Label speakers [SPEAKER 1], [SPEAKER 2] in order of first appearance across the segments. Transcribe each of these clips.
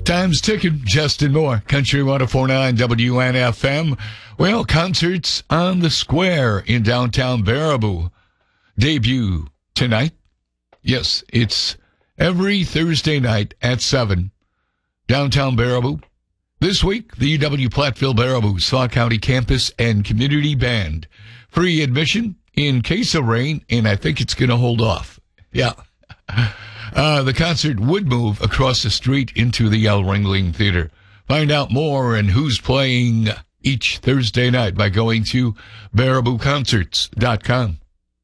[SPEAKER 1] Time's ticking. Justin Moore, Country 104.9 WNFM. Well, concerts on the Square in downtown Baraboo debut tonight. Yes, it's every Thursday night at 7. Downtown Baraboo. This week, the UW Platteville Baraboo Sauk County Campus and Community Band. Free admission in case of rain, and I think it's going to hold off. Yeah. The concert would move across the street into the El Ringling Theater. Find out more and who's playing each Thursday night by going to barabooconcerts.com.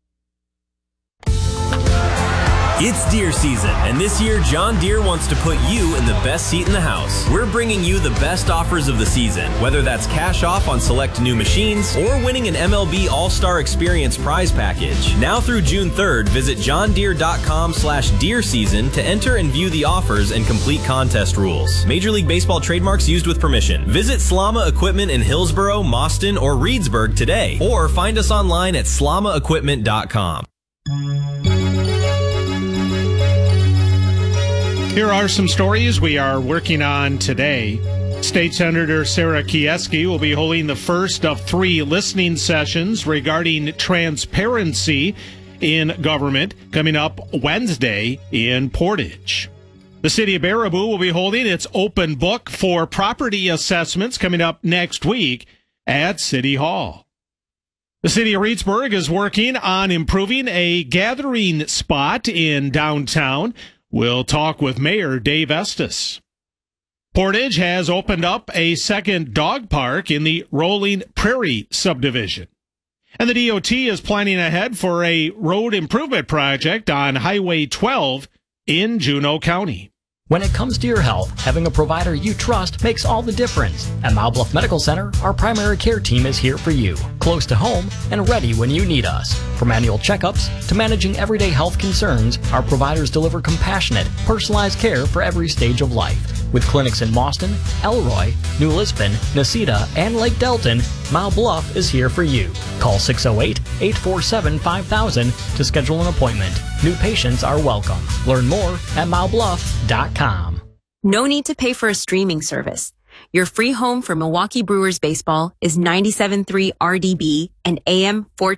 [SPEAKER 2] It's deer season, and this year John Deere wants to put you in the best seat in the house. We're bringing you the best offers of the season, whether that's cash off on select new machines or winning an MLB All-Star Experience prize package. Now through June 3rd, visit johndeere.com/deer season to enter and view the offers and complete contest rules. Major League Baseball trademarks used with permission. Visit Slama Equipment in Hillsboro, Mauston, or Reedsburg today, or find us online at slamaequipment.com.
[SPEAKER 3] Here are some stories we are working on today. State Senator Sarah Kieski will be holding the first of 3 listening sessions regarding transparency in government coming up Wednesday in Portage. The city of Baraboo will be holding its open book for property assessments coming up next week at City Hall. The city of Reedsburg is working on improving a gathering spot in downtown. We'll talk with Mayor Dave Estes. Portage has opened up a second dog park in the Rolling Prairie subdivision. And the DOT is planning ahead for a road improvement project on Highway 12 in Juneau County.
[SPEAKER 4] When it comes to your health, having a provider you trust makes all the difference. At Mile Bluff Medical Center, our primary care team is here for you, close to home and ready when you need us. From annual checkups to managing everyday health concerns, our providers deliver compassionate, personalized care for every stage of life. With clinics in Mauston, Elroy, New Lisbon, Necedah, and Lake Delton, Mile Bluff is here for you. Call 608-847-5000 to schedule an appointment. New patients are welcome. Learn more at milebluff.com.
[SPEAKER 5] No need to pay for a streaming service. Your free home for Milwaukee Brewers baseball is 97.3 RDB and AM